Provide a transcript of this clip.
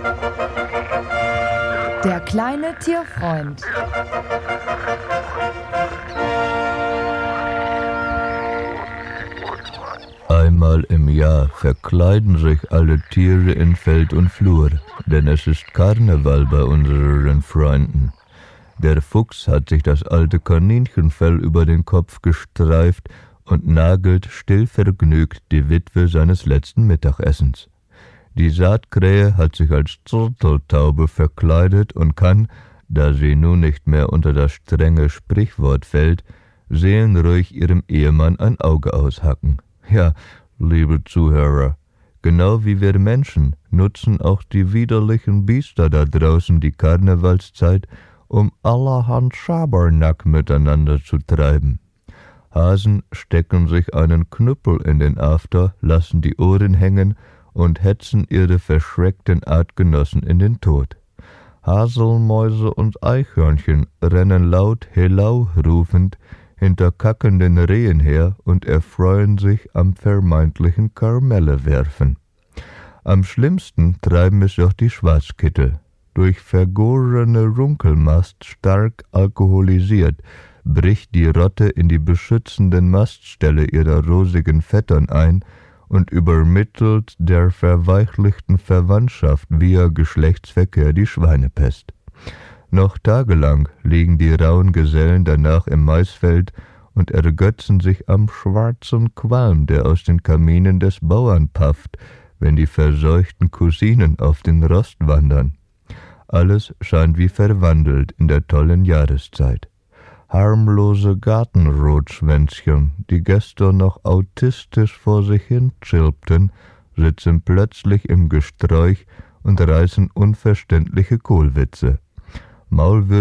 Der kleine Tierfreund. Einmal im Jahr verkleiden sich alle Tiere in Feld und Flur, denn es ist Karneval bei unseren Freunden. Der Fuchs hat sich das alte Kaninchenfell über den Kopf gestreift und nagelt stillvergnügt die Witwe seines letzten Mittagessens. Die Saatkrähe hat sich als Turteltaube verkleidet und kann, da sie nun nicht mehr unter das strenge Sprichwort fällt, seelenruhig ihrem Ehemann ein Auge aushacken. Ja, liebe Zuhörer, genau wie wir Menschen nutzen auch die widerlichen Biester da draußen die Karnevalszeit, um allerhand Schabernack miteinander zu treiben. Hasen stecken sich einen Knüppel in den After, lassen die Ohren hängen und hetzen ihre verschreckten Artgenossen in den Tod. Haselmäuse und Eichhörnchen rennen laut Helau rufend hinter kackenden Rehen her und erfreuen sich am vermeintlichen Karmellewerfen. Am schlimmsten treiben es doch die Schwarzkittel. Durch vergorene Runkelmast stark alkoholisiert, bricht die Rotte in die beschützenden Mastställe ihrer rosigen Vettern ein und übermittelt der verweichlichten Verwandtschaft via Geschlechtsverkehr die Schweinepest. Noch tagelang liegen die rauen Gesellen danach im Maisfeld und ergötzen sich am schwarzen Qualm, der aus den Kaminen des Bauern pafft, wenn die verseuchten Cousinen auf den Rost wandern. Alles scheint wie verwandelt in der tollen Jahreszeit. Harmlose Gartenrotschwänzchen, die gestern noch autistisch vor sich hin chilpten, sitzen plötzlich im Gesträuch und reißen unverständliche Kohlwitze. Maulwürfe